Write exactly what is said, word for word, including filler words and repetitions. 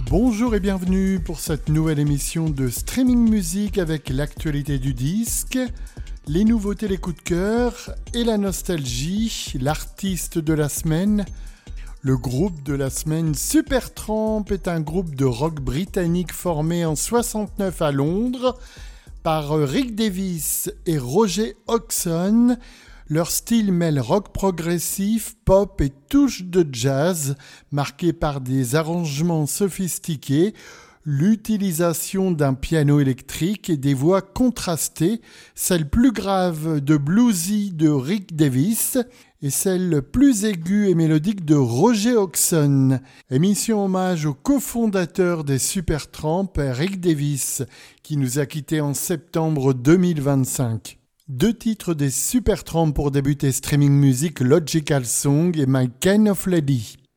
Bonjour et bienvenue pour cette nouvelle émission de Streaming Music avec l'actualité du disque, les nouveautés, les coups de cœur et la nostalgie, l'artiste de la semaine. Le groupe de la semaine Supertramp est un groupe de rock britannique formé en soixante-neuf à Londres par Rick Davies et Roger Hodgson. Leur style mêle rock progressif, pop et touches de jazz, marqué par des arrangements sophistiqués, l'utilisation d'un piano électrique et des voix contrastées, celle plus grave de bluesy de Rick Davies et celle plus aiguë et mélodique de Roger Hodgson. Émission hommage au cofondateur des Supertramp, Rick Davies, qui nous a quittés en septembre deux mille vingt-cinq. Deux titres des Supertramp pour débuter Streaming Music, Logical Song et My Kind of Lady.